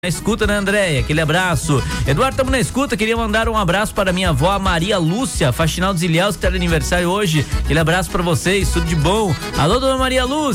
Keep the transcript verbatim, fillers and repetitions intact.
Na escuta, né, Andréia? Aquele abraço. Eduardo, tamo na escuta. Queria mandar um abraço para minha avó, a Maria Lúcia, faxinal dos Ilhéus, que tá de aniversário hoje. Aquele abraço para vocês, tudo de bom. Alô, dona Maria Lúcia.